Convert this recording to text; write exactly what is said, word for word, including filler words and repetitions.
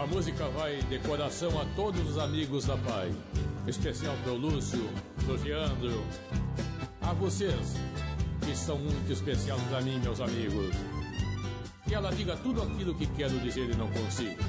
A música vai de coração a todos os amigos da Pai. Especial pro Lúcio, pro Leandro. A vocês, que são muito especiais pra mim, meus amigos. Que ela diga tudo aquilo que quero dizer e não consigo.